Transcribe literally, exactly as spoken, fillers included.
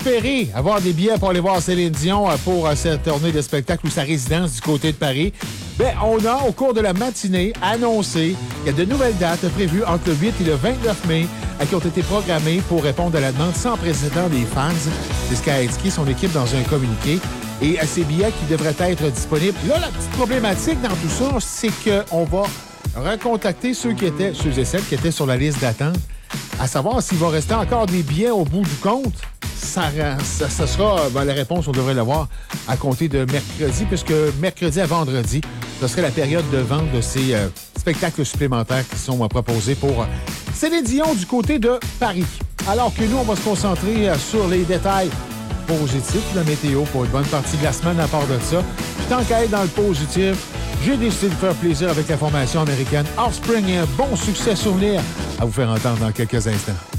espérer avoir des billets pour aller voir Céline Dion pour cette tournée de spectacle ou sa résidence du côté de Paris, bien, on a, au cours de la matinée, annoncé qu'il y a de nouvelles dates prévues entre le huit et le vingt-neuf mai qui ont été programmées pour répondre à la demande sans précédent des fans. C'est ce qu'a indiqué son équipe dans un communiqué. Et ces billets qui devraient être disponibles. Là, la petite problématique dans tout ça, c'est qu'on va recontacter ceux qui étaient, ceux et celles qui étaient sur la liste d'attente, à savoir s'il va rester encore des billets au bout du compte. Ça, ça, ça sera, ben, la réponse, on devrait l'avoir à compter de mercredi, puisque mercredi à vendredi, ce serait la période de vente de ces euh, spectacles supplémentaires qui sont euh, proposés pour euh, Céline Dion du côté de Paris. Alors que nous, on va se concentrer euh, sur les détails positifs, la météo pour une bonne partie de la semaine à part de ça. Puis tant qu'à être dans le positif, j'ai décidé de faire plaisir avec la formation américaine Offspring et un bon succès souvenir à vous faire entendre dans quelques instants.